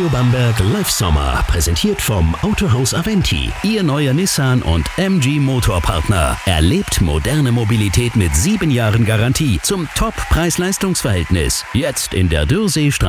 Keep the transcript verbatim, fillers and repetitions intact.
Radio Bamberg Live Sommer, präsentiert vom Autohaus Aventi. Ihr neuer Nissan und M G Motorpartner. Erlebt moderne Mobilität mit sieben Jahren Garantie zum Top-Preis-Leistungs-Verhältnis. Jetzt in der Dürrseestraße